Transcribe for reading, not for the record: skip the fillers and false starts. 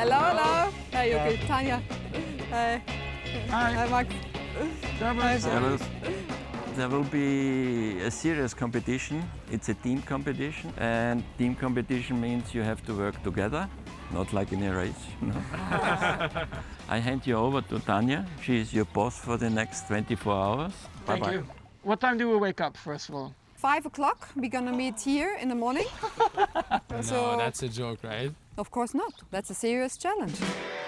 Hello, hello. Hey, Yuki. Tanya. Hey. Hi, Max. Servus. There will be a serious competition. It's a team competition, and team competition means you have to work together, not like in a race. No. I hand you over to Tanya. She is your boss for the next 24 hours. Thank you. What time do we wake up, first of all? 5 o'clock. We're gonna meet here in the morning. No, that's a joke, right? Of course not. That's a serious challenge.